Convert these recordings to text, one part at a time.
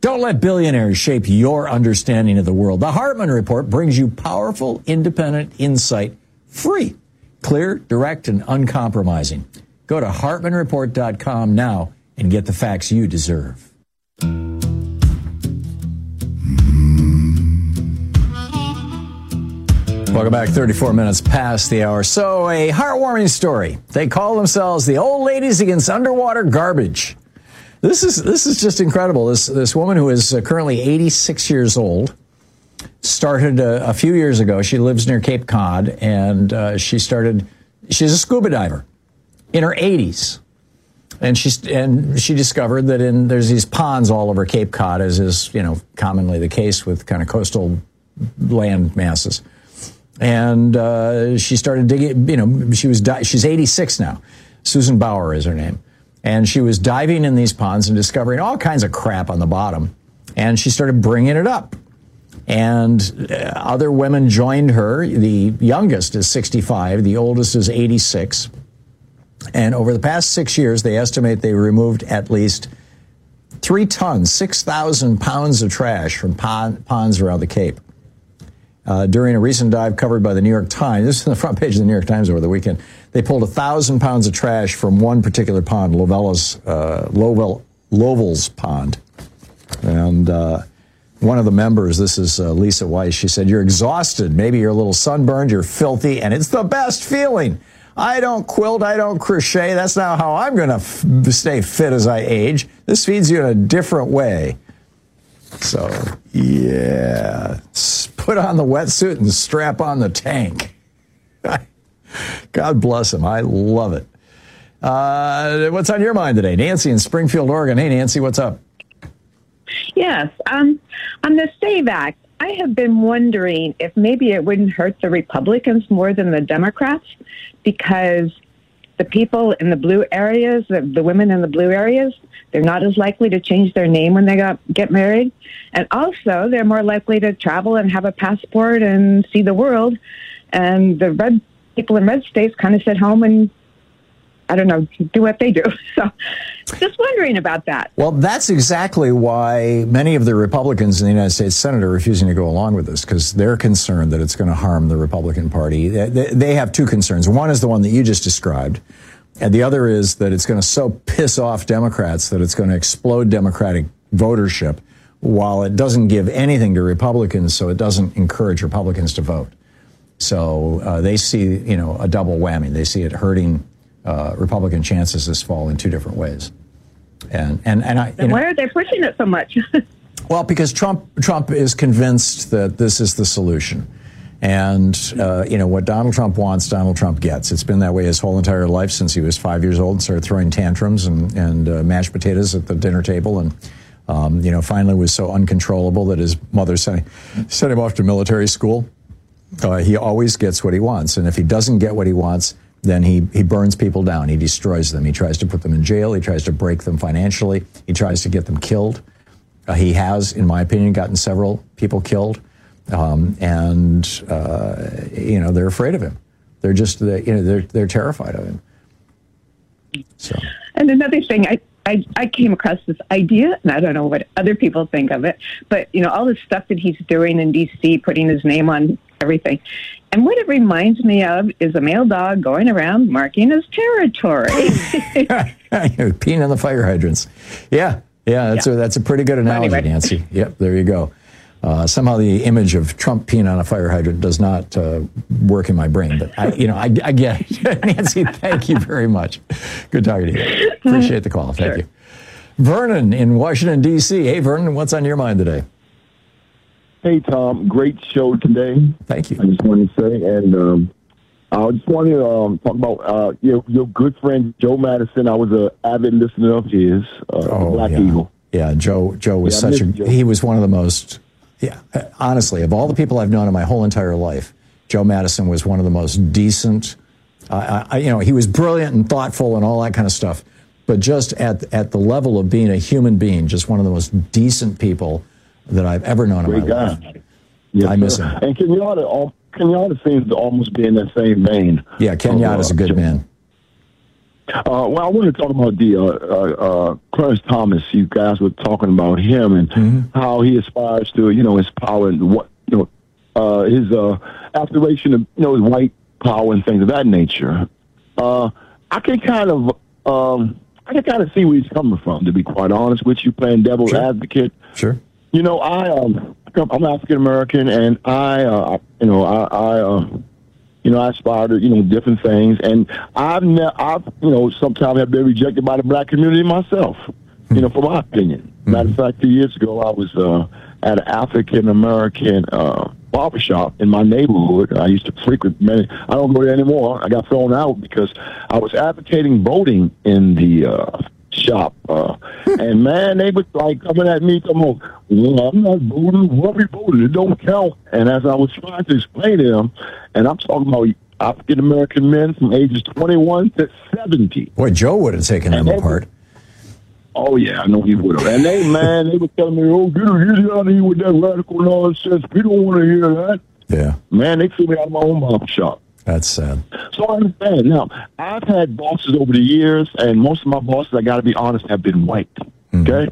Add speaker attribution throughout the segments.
Speaker 1: Don't let billionaires shape your understanding of the world. The Hartman Report brings you powerful, independent insight, free, clear, direct, and uncompromising. Go to hartmanreport.com now and get the facts you deserve. Welcome back, 34 minutes past the hour. So, a heartwarming story. They call themselves the Old Ladies Against Underwater Garbage. This is just incredible. This woman who is currently 86 years old started a few years ago. She lives near Cape Cod, and she's a scuba diver in her 80s. And she discovered that there's these ponds all over Cape Cod, as is, commonly the case with kind of coastal land masses. And she started digging, she's 86 now. Susan Bauer is her name. And she was diving in these ponds and discovering all kinds of crap on the bottom. And she started bringing it up. And other women joined her. The youngest is 65. The oldest is 86. And over the past 6 years, they estimate they removed at least 3 tons, 6,000 pounds of trash from ponds around the Cape. During a recent dive covered by the New York Times, this is on the front page of the New York Times over the weekend, they pulled 1,000 pounds of trash from one particular pond, Lovell's Pond. And one of the members, this is Lisa Weiss, she said, "You're exhausted, maybe you're a little sunburned, you're filthy, and it's the best feeling. I don't quilt, I don't crochet. That's not how I'm going to stay fit as I age. This feeds you in a different way." So, yeah, put on the wetsuit and strap on the tank. God bless him. I love it. What's on your mind today? Nancy in Springfield, Oregon. Hey, Nancy, what's up?
Speaker 2: Yes. On the SAVE Act, I have been wondering if maybe it wouldn't hurt the Republicans more than the Democrats, because the people in the blue areas, the women in the blue areas, they're not as likely to change their name when they get married. And also, they're more likely to travel and have a passport and see the world. And the red people in red states kind of sit home and, I don't know, do what they do. So just wondering about that.
Speaker 1: Well, that's exactly why many of the Republicans in the United States Senate are refusing to go along with this, because they're concerned that it's going to harm the Republican Party. They have two concerns. One is the one that you just described, and the other is that it's going to so piss off Democrats that it's going to explode Democratic votership, while it doesn't give anything to Republicans, so it doesn't encourage Republicans to vote. So they see, a double whammy. They see it hurting Republican chances this fall in two different ways. And
Speaker 2: why are they pushing it so much?
Speaker 1: Well, because Trump is convinced that this is the solution. And, what Donald Trump wants, Donald Trump gets. It's been that way his whole entire life since he was 5 years old and started throwing tantrums and mashed potatoes at the dinner table. And, finally was so uncontrollable that his mother sent him off to military school. He always gets what he wants. And if he doesn't get what he wants, then he burns people down. He destroys them. He tries to put them in jail. He tries to break them financially. He tries to get them killed. He has, in my opinion, gotten several people killed. They're afraid of him. They're just, they're terrified of him. So.
Speaker 2: And another thing, I came across this idea, and I don't know what other people think of it, but, all the stuff that he's doing in D.C., putting his name on everything. And what it reminds me of is a male dog going around marking his territory.
Speaker 1: Peeing on the fire hydrants. Yeah, that's a pretty good analogy, anyway. Nancy. Yep, there you go. Somehow the image of Trump peeing on a fire hydrant does not work in my brain, but I get it. Nancy, thank you very much. Good talking to you. Appreciate the call. Thank you. Vernon in Washington, D.C. Hey, Vernon, what's on your mind today?
Speaker 3: Hey, Tom. Great show today.
Speaker 1: Thank you.
Speaker 3: I just wanted to say, and I just wanted to talk about your good friend Joe Madison. I was an avid listener of his, Black Eagle.
Speaker 1: Yeah, Joe was he was one of the most. Yeah, honestly, of all the people I've known in my whole entire life, Joe Madison was one of the most decent. He was brilliant and thoughtful and all that kind of stuff, but just at the level of being a human being, just one of the most decent people that I've ever known in my life.
Speaker 3: Yes,
Speaker 1: I miss him.
Speaker 3: And Kenyatta seems to almost be in that same vein.
Speaker 1: Yeah, Kenyatta's a good man.
Speaker 3: Well, I want to talk about the Clarence Thomas. You guys were talking about him and how he aspires to, his power and what, his aspiration of, his white power and things of that nature. I can kind of see where he's coming from, to be quite honest with you, playing devil's advocate.
Speaker 1: Sure.
Speaker 3: I'm African American, and I aspire to, different things, and I've sometimes have been rejected by the black community myself, for my opinion. Matter of fact, 2 years ago, I was at an African American barbershop in my neighborhood. I used to frequent many. I don't go there anymore. I got thrown out because I was advocating voting in the shop. And man, they was like coming at me, I'm not voting. What we voting? It don't count. And as I was trying to explain to them, and I'm talking about African American men from ages 21 to 70.
Speaker 1: Boy, Joe would have taken them apart.
Speaker 3: Oh yeah, I know he would have. And they were telling me, get out of here with that radical nonsense. We don't want to hear that.
Speaker 1: Yeah.
Speaker 3: Man, they threw me out of my own barbershop.
Speaker 1: That's sad.
Speaker 3: So I understand. Now, I've had bosses over the years, and most of my bosses, I got to be honest, have been white. Okay?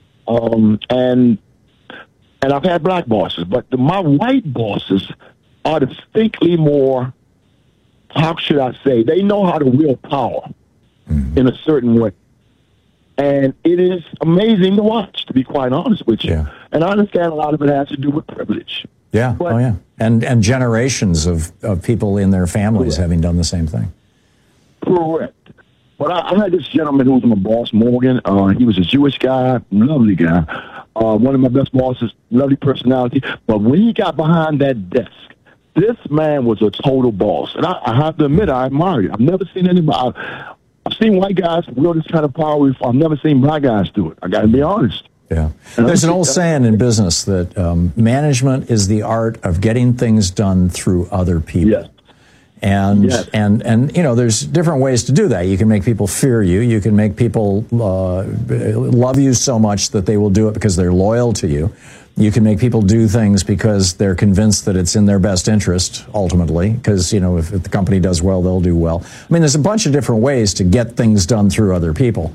Speaker 3: And I've had black bosses, but my white bosses are distinctly more, how should I say, they know how to wield power in a certain way. And it is amazing to watch, to be quite honest with you.
Speaker 1: Yeah.
Speaker 3: And I understand a lot of it has to do with privilege.
Speaker 1: Yeah, but, And generations of people in their families having done the same thing.
Speaker 3: Correct. But I had this gentleman who was my boss, Morgan. He was a Jewish guy, lovely guy. One of my best bosses, lovely personality. But when he got behind that desk, this man was a total boss. And I have to admit, I admire it. I've never seen anybody. I've seen white guys wield this kind of power before. I've never seen black guys do it. I got to be honest.
Speaker 1: Yeah. There's an old saying in business that management is the art of getting things done through other people.
Speaker 3: Yes.
Speaker 1: And there's different ways to do that. You can make people fear you. You can make people love you so much that they will do it because they're loyal to you. You can make people do things because they're convinced that it's in their best interest, ultimately, because, if the company does well, they'll do well. I mean, there's a bunch of different ways to get things done through other people.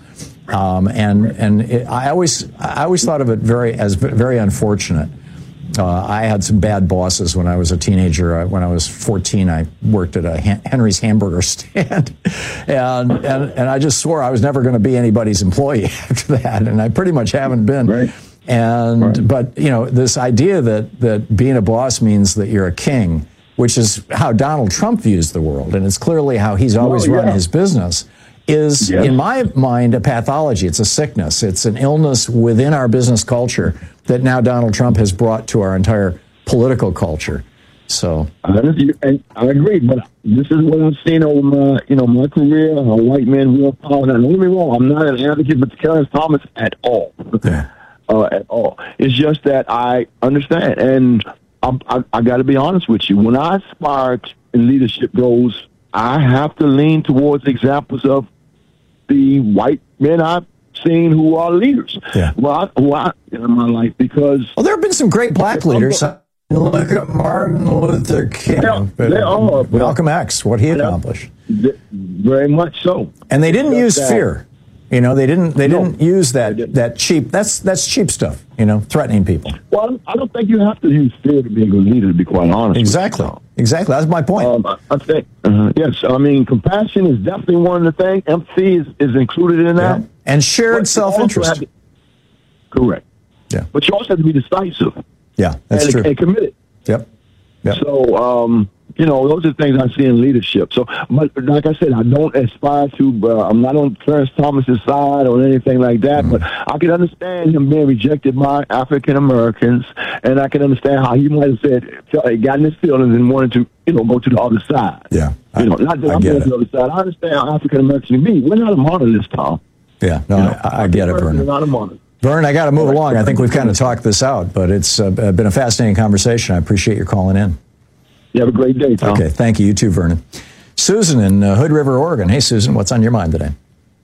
Speaker 1: I always thought of it as very unfortunate. I had some bad bosses when I was a teenager. When I was 14, I worked at a Henry's hamburger stand, and I just swore I was never going to be anybody's employee after that, and I pretty much haven't been.
Speaker 3: Right.
Speaker 1: But this idea that being a boss means that you're a king, which is how Donald Trump views the world, and it's clearly how he's always run his business, is, in my mind, a pathology. It's a sickness. It's an illness within our business culture that now Donald Trump has brought to our entire political culture. So
Speaker 3: I agree, but this is what I've seen over my career. A white man real power. Now, don't get me wrong, I'm not an advocate for Clarence Thomas at all. At all. It's just that I understand, and I got to be honest with you. When I aspire in leadership roles, I have to lean towards examples of the white men I've seen who are leaders. Yeah. Who I in my life, because
Speaker 1: there have been some great black leaders. Look at Martin Luther King, Malcolm X, what he accomplished.
Speaker 3: Very much so.
Speaker 1: And they didn't use fear. They didn't use that cheap. That's cheap stuff. Threatening people.
Speaker 3: Well, I don't think you have to use fear to be a good leader, to be quite honest.
Speaker 1: Exactly. That's my point.
Speaker 3: I think yes. I mean, compassion is definitely one of the things. Empathy is included in that,
Speaker 1: and shared self-interest.
Speaker 3: Correct.
Speaker 1: Yeah.
Speaker 3: But you also have to be decisive.
Speaker 1: Yeah, that's true.
Speaker 3: And committed.
Speaker 1: Yep.
Speaker 3: So, those are things I see in leadership. So, but like I said, I don't aspire to, I'm not on Clarence Thomas's side or anything like that, but I can understand him being rejected by African Americans, and I can understand how he might have said, gotten his feelings and wanted to, go to the other side.
Speaker 1: Yeah.
Speaker 3: Not that I'm going to the other side. I understand how African Americans can be. We're not a monolith, Tom.
Speaker 1: Yeah, no, I get it, Vernon.
Speaker 3: We're not a monolith.
Speaker 1: Vern, I got to move along. I think we've kind of talked this out, but it's been a fascinating conversation. I appreciate your calling in.
Speaker 3: You have a great day, Tom.
Speaker 1: Okay, thank you. You too, Vernon. Susan in Hood River, Oregon. Hey, Susan, what's on your mind today?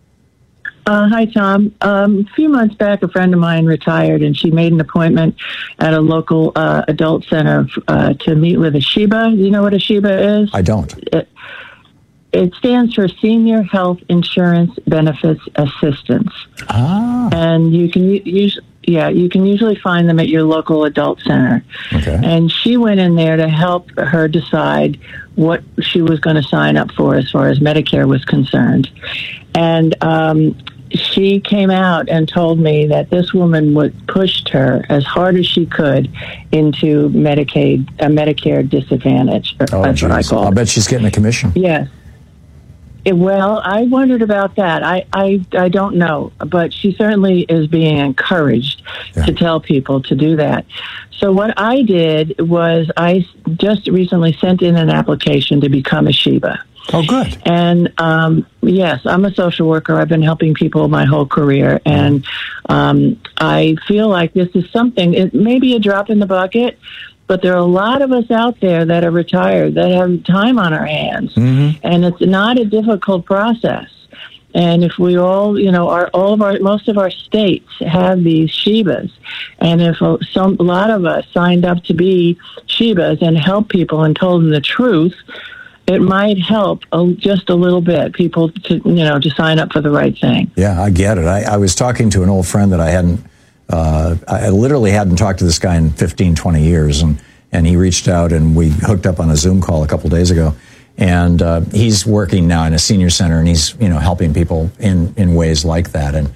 Speaker 4: Hi, Tom. A few months back, a friend of mine retired, and she made an appointment at a local adult center to meet with a Sheba. Do you know what a Sheba is?
Speaker 1: I don't.
Speaker 4: It stands for Senior Health Insurance Benefits Assistance. And you can usually find them at your local adult center.
Speaker 1: Okay.
Speaker 4: And she went in there to help her decide what she was going to sign up for as far as Medicare was concerned. And she came out and told me that this woman pushed her as hard as she could into Medicare disadvantage. That's what I call it.
Speaker 1: I'll bet she's getting a commission.
Speaker 4: Yes. Well, I wondered about that. I don't know, but she certainly is being encouraged to tell people to do that. So what I did was I just recently sent in an application to become a Sheba.
Speaker 1: Oh, good.
Speaker 4: And yes, I'm a social worker. I've been helping people my whole career, and I feel like this is something. It may be a drop in the bucket, but there are a lot of us out there that are retired that have time on our hands, and it's not a difficult process. And if we all, most of our states have these Shebas, and if a lot of us signed up to be Shebas and help people and told them the truth, it might help just a little bit people to sign up for the right thing.
Speaker 1: Yeah, I get it. I was talking to an old friend that I literally hadn't talked to this guy in 15, 20 years, and he reached out and we hooked up on a Zoom call a couple days ago. And he's working now in a senior center, and he's helping people in ways like that. And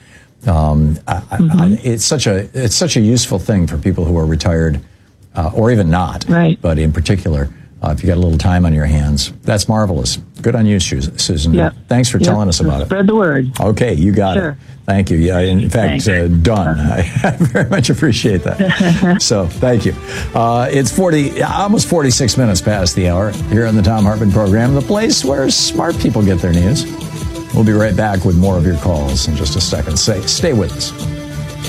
Speaker 1: it's such a useful thing for people who are retired or even not,
Speaker 4: right?
Speaker 1: But in particular, if you got a little time on your hands, that's marvelous. Good on you, Susan.
Speaker 4: Yep.
Speaker 1: Thanks for telling us about it.
Speaker 4: Spread the word.
Speaker 1: Okay, you got it. Thank you. Yeah, in fact, done. I very much appreciate that. So, thank you. It's almost 46 minutes past the hour here on the Thom Hartmann program, the place where smart people get their news. We'll be right back with more of your calls in just a second. Stay with us.